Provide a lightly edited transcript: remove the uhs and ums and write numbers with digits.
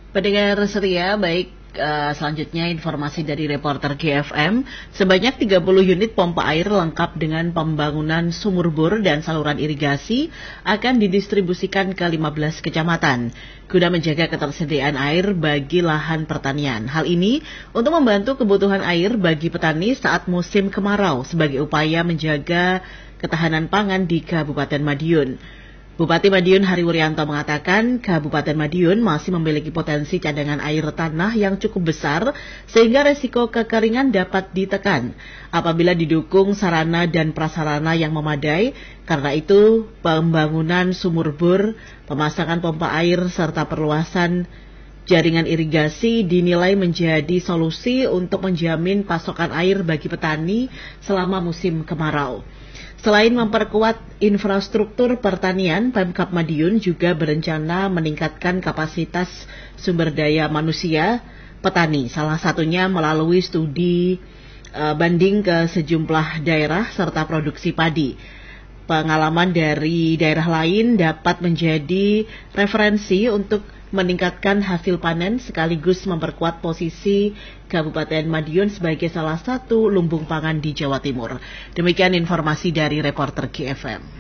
Pendengar setia, baik selanjutnya informasi dari reporter GFM. Sebanyak 30 unit pompa air lengkap dengan pembangunan sumur bor dan saluran irigasi akan didistribusikan ke 15 kecamatan guna menjaga ketersediaan air bagi lahan pertanian. Hal ini untuk membantu kebutuhan air bagi petani saat musim kemarau sebagai upaya menjaga ketahanan pangan di Kabupaten Madiun. Bupati Madiun Hari Wuryanto mengatakan Kabupaten Madiun masih memiliki potensi cadangan air tanah yang cukup besar sehingga resiko kekeringan dapat ditekan apabila didukung sarana dan prasarana yang memadai. Karena itu pembangunan sumur bor, pemasangan pompa air serta perluasan jaringan irigasi dinilai menjadi solusi untuk menjamin pasokan air bagi petani selama musim kemarau. Selain memperkuat infrastruktur pertanian, Pemkab Madiun juga berencana meningkatkan kapasitas sumber daya manusia petani, salah satunya melalui studi banding ke sejumlah daerah serta produksi padi. Pengalaman dari daerah lain dapat menjadi referensi untuk meningkatkan hasil panen sekaligus memperkuat posisi Kabupaten Madiun sebagai salah satu lumbung pangan di Jawa Timur. Demikian informasi dari reporter GFM.